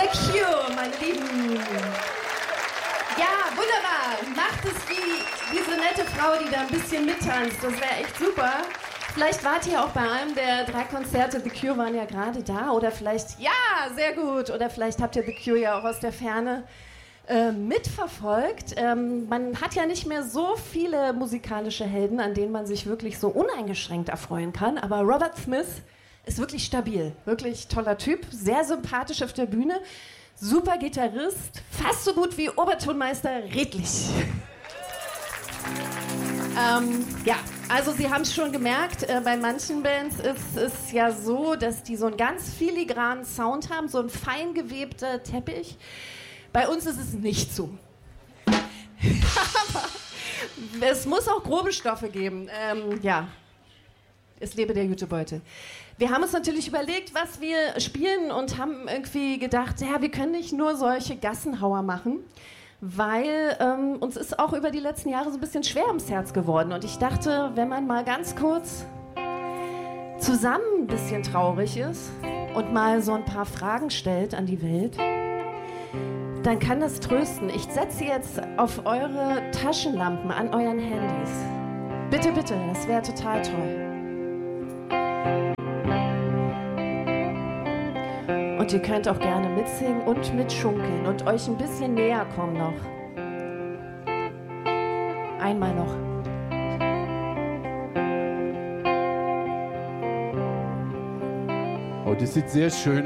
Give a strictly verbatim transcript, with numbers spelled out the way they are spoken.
The Cure, meine Lieben. Ja, wunderbar. Macht es wie diese nette Frau, die da ein bisschen mittanzt. Das wäre echt super. Vielleicht wart ihr auch bei einem der drei Konzerte. The Cure waren ja gerade da. Oder vielleicht, ja, sehr gut. Oder vielleicht habt ihr The Cure ja auch aus der Ferne äh, mitverfolgt. Ähm, man hat ja nicht mehr so viele musikalische Helden, an denen man sich wirklich so uneingeschränkt erfreuen kann. Aber Robert Smith ist wirklich stabil. Wirklich toller Typ. Sehr sympathisch auf der Bühne. Super Gitarrist. Fast so gut wie Obertonmeister Redlich. Ähm, ja, also Sie haben es schon gemerkt, äh, bei manchen Bands ist es ja so, dass die so einen ganz filigranen Sound haben, so ein fein gewebter Teppich. Bei uns ist es nicht so. Aber es muss auch grobe Stoffe geben. Ähm, ja, es lebe der Jutebeutel. Wir haben uns natürlich überlegt, was wir spielen und haben irgendwie gedacht, ja, wir können nicht nur solche Gassenhauer machen, weil ähm, uns ist auch über die letzten Jahre so ein bisschen schwer ums Herz geworden. Und ich dachte, wenn man mal ganz kurz zusammen ein bisschen traurig ist und mal so ein paar Fragen stellt an die Welt, dann kann das trösten. Ich setze jetzt auf eure Taschenlampen an euren Handys. Bitte, bitte, das wäre total toll. Und ihr könnt auch gerne mitsingen und mitschunkeln und euch ein bisschen näher kommen noch. Einmal noch. Oh, das sieht sehr schön